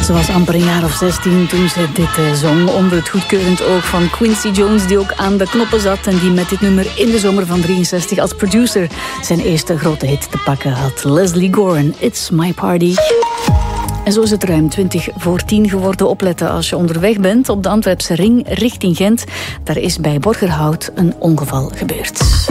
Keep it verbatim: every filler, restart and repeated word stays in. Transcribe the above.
Ze was amper een jaar of zestien toen ze dit uh, zong, onder het goedkeurend oog van Quincy Jones, die ook aan de knoppen zat en die met dit nummer in de zomer van drieënzestig als producer zijn eerste grote hit te pakken had. Leslie Gore, It's My Party. En zo is het ruim twintig voor tien geworden. Opletten als je onderweg bent op de Antwerpse ring richting Gent. Daar is bij Borgerhout een ongeval gebeurd.